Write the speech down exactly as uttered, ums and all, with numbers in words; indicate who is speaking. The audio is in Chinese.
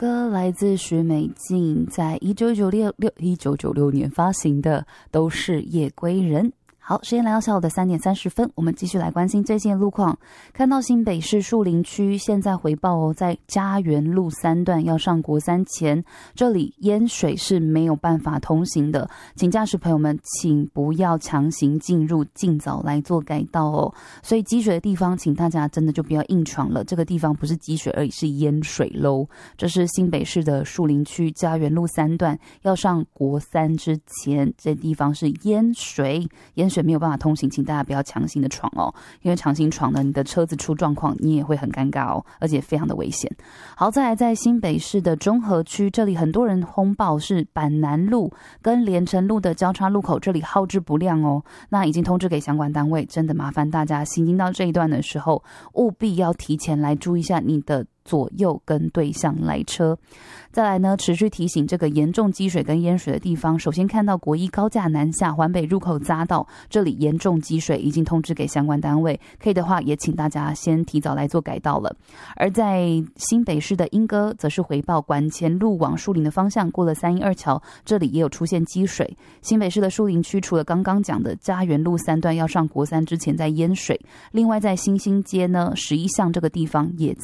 Speaker 1: 歌来自许美静，在一九九六一九九六年发行的《都是夜归人》。好，时间来到下午的三点三十分，我们继续来关心最近的路况。看到新北市树林区现在回报哦，在嘉园路三段要上国三前，这里淹水是没有办法通行的，请驾驶朋友们请不要强行进入，尽早来做改道哦。所以积水的地方，请大家真的就不要硬闯了，这个地方不是积水而已，是淹水喽。这是新北市的树林区嘉园路三段要上国三之前，这地方是淹水，淹水没有办法通行，请大家不要强行的闯哦，因为强行闯呢，你的车子出状况，你也会很尴尬哦，而且非常的危险。好，再来在新北市的中和区，这里很多人轰爆是板南路跟连城路的交叉路口，这里号志不亮哦，那已经通知给相关单位，真的麻烦大家行经到这一段的时候，务必要提前来注意一下你的左右跟对向来车。再来呢，持续提醒这个严重积水跟淹水的地方，首先看到国一高架南下环北入口匝道，这里严重积水，已经通知给相关单位，可以的话也请大家先提早来做改道了。而在新北市的莺歌则是回报管前路往树林的方向，过了三一二桥，这里也有出现积水。新北市的树林区除了刚刚讲的嘉园路三段要上国三之前在淹水，另外在新兴街呢十一巷这个地方也